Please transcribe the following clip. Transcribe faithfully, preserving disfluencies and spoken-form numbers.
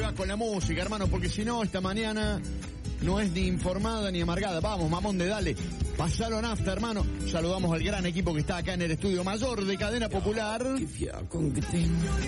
va con la música, hermano, porque si no, esta mañana no es ni informada ni amargada. Vamos, Mamonde, dale. Pasalo nafta, hermano. Saludamos al gran equipo que está acá en el estudio mayor de Cadena Popular.